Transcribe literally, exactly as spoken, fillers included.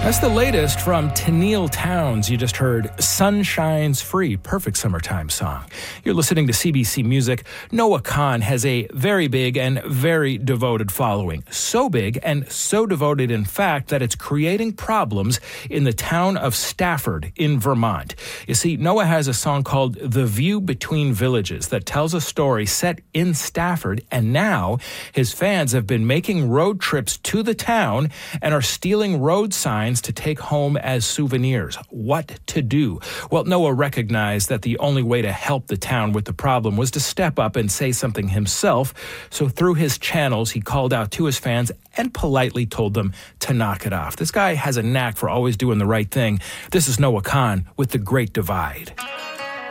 That's the latest from Tennille Townes. You just heard Sun Shines Free, perfect summertime song. You're listening to C B C Music. Noah Kahan has a very big and very devoted following. So big and so devoted, in fact, that it's creating problems in the town of Stafford in Vermont. You see, Noah has a song called The View Between Villages that tells a story set in Stafford, and now his fans have been making road trips to the town and are stealing road signs to take home as souvenirs. What to do? Well, Noah recognized that the only way to help the town with the problem was to step up and say something himself. So through his channels, he called out to his fans and politely told them to knock it off. This guy has a knack for always doing the right thing. This is Noah Kahan with The Great Divide.